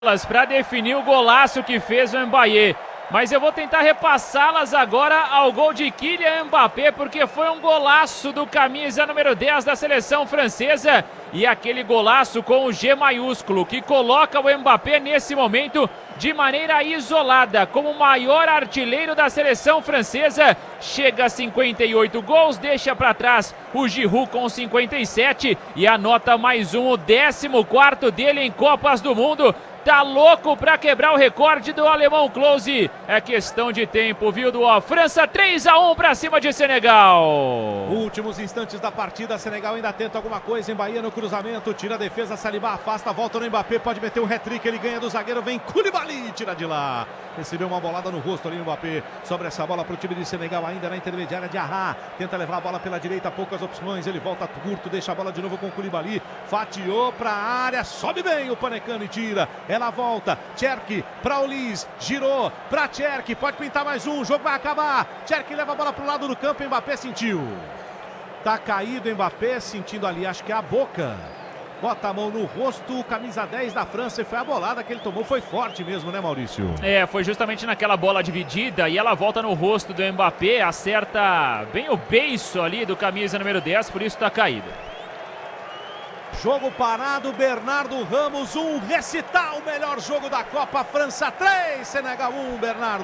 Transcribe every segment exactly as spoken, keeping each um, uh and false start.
para definir o golaço que fez o Mbappé. Mas eu vou tentar repassá-las agora ao gol de Kylian Mbappé, porque foi um golaço do camisa número dez da seleção francesa. E aquele golaço com o G maiúsculo, que coloca o Mbappé nesse momento de maneira isolada, como o maior artilheiro da seleção francesa. Chega a cinquenta e oito gols, deixa para trás o Giroud com cinquenta e sete e anota mais um, o décimo quarto dele em Copas do Mundo. Tá louco pra quebrar o recorde do alemão Klose. É questão de tempo, viu, do ó. França três a um pra cima de Senegal. Últimos instantes da partida, Senegal ainda tenta alguma coisa, em Bahia no cruzamento, tira a defesa, Saliba afasta, volta no Mbappé, pode meter um hat-trick, ele ganha do zagueiro, vem Koulibaly, tira de lá. Recebeu uma bolada no rosto ali no Mbappé, sobre essa bola pro time de Senegal, ainda na intermediária de Arra, tenta levar a bola pela direita, poucas opções, ele volta curto, deixa a bola de novo com Koulibaly, fatiou pra área, sobe bem o Panecano e tira. Ela volta, Cherki para Ulis, girou para Cherki, pode pintar mais um, o jogo vai acabar. Cherki leva a bola para o lado do campo, Mbappé sentiu. Tá caído Mbappé, sentindo ali, acho que é a boca. Bota a mão no rosto, camisa dez da França, e foi a bolada que ele tomou, foi forte mesmo, né, Maurício? É, foi justamente naquela bola dividida e ela volta no rosto do Mbappé, acerta bem o beiço ali do camisa número dez, por isso tá caído. Jogo parado, Bernardo Ramos, um recital, o melhor jogo da Copa, França três, Senegal um, Bernardo.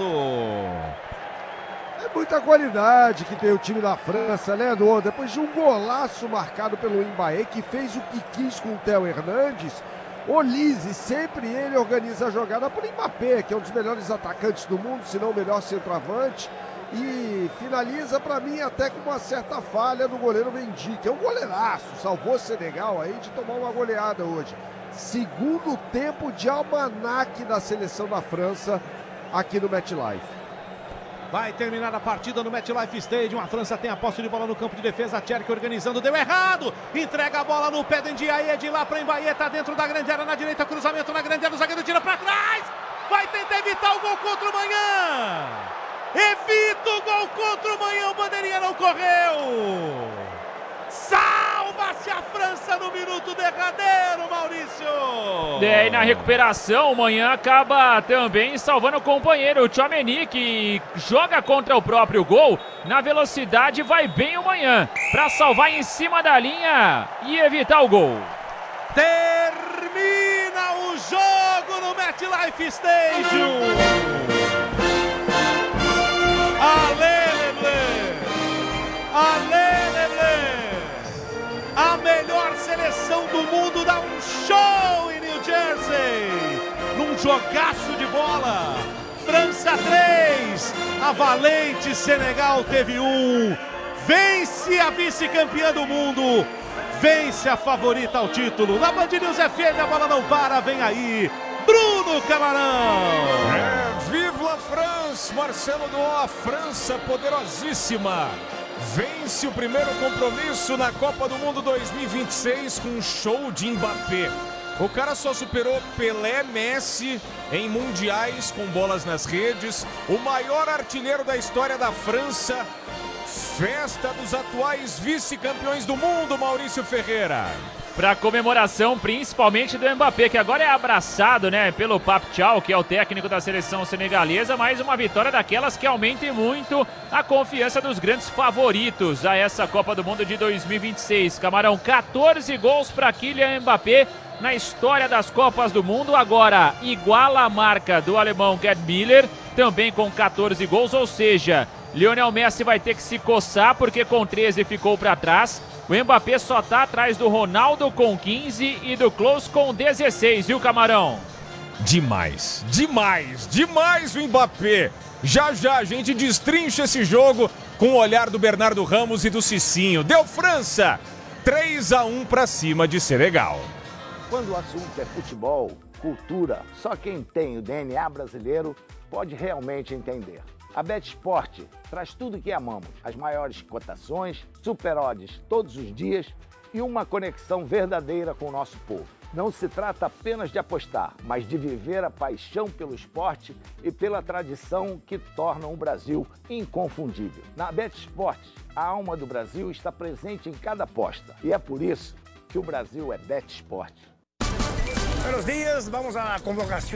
É muita qualidade que tem o time da França, né, Edu? Depois de um golaço marcado pelo Mbappé, que fez o que quis com o Theo Hernandes, Olise, sempre ele organiza a jogada por Mbappé, que é um dos melhores atacantes do mundo, se não o melhor centroavante. E finaliza para mim até com uma certa falha do goleiro Mendy, que é um goleiraço, salvou o Senegal aí de tomar uma goleada hoje. Segundo tempo de almanaque da seleção da França aqui no MetLife. Vai terminar a partida no MetLife Stadium, a França tem a posse de bola no campo de defesa, Cherki organizando, deu errado, entrega a bola no pé do Ndiaye, de lá para Mbappé, tá dentro da grande área, na direita, cruzamento na grande área, o zagueiro tira para trás, vai tentar evitar o gol contra o Manhã. Evita o gol contra o Manhã, o bandeirinha não correu. Salva-se a França no minuto derradeiro, Maurício. É, e na recuperação, o Manhã acaba também salvando o companheiro, o Tchouaméni, que joga contra o próprio gol. Na velocidade vai bem o Manhã, para salvar em cima da linha e evitar o gol. Termina o jogo no MetLife Stadium. A melhor seleção do mundo dá um show em New Jersey, num jogaço de bola. França três, a valente Senegal teve um. Vence a vice-campeã do mundo, vence a favorita ao título. Na Band News F M, a bola não para, vem aí Bruno Camarão. É, vive la France, Marcelo Duó, França poderosíssima. Vence o primeiro compromisso na Copa do Mundo dois mil e vinte e seis com um show de Mbappé. O cara só superou Pelé, Messi em mundiais com bolas nas redes. O maior artilheiro da história da França. Festa dos atuais vice-campeões do mundo, Maurício Ferreira. Para comemoração, principalmente do Mbappé, que agora é abraçado, né, pelo Pape Thiaw, que é o técnico da seleção senegalesa, mais uma vitória daquelas que aumente muito a confiança dos grandes favoritos a essa Copa do Mundo de dois mil e vinte e seis. Camarão, quatorze gols para Kylian Mbappé na história das Copas do Mundo, agora iguala a marca do alemão Gerd Müller, também com quatorze gols, ou seja, Lionel Messi vai ter que se coçar porque com treze ficou para trás. O Mbappé só tá atrás do Ronaldo com quinze e do Klose com dezesseis, viu, Camarão? Demais, demais, demais o Mbappé. Já já a gente destrincha esse jogo com o olhar do Bernardo Ramos e do Cicinho. Deu França, três a um pra cima de Senegal. Quando o assunto é futebol, cultura, só quem tem o D N A brasileiro pode realmente entender. A BetSport traz tudo que amamos, as maiores cotações, super odds todos os dias e uma conexão verdadeira com o nosso povo. Não se trata apenas de apostar, mas de viver a paixão pelo esporte e pela tradição que tornam o Brasil inconfundível. Na BetSport, a alma do Brasil está presente em cada aposta e é por isso que o Brasil é BetSport. Buenos días, vamos a la convocación.